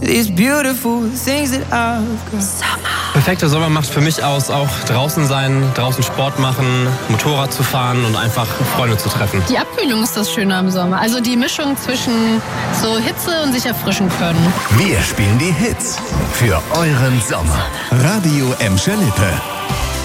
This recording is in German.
these beautiful things that I've got. Perfekter Sommer macht für mich aus, auch draußen sein, draußen Sport machen, Motorrad zu fahren und einfach Freunde zu treffen. Die Abkühlung ist das Schöne am Sommer. Also die Mischung zwischen so Hitze und sich erfrischen können. Wir spielen die Hits für euren Sommer. Radio Emscher Lippe.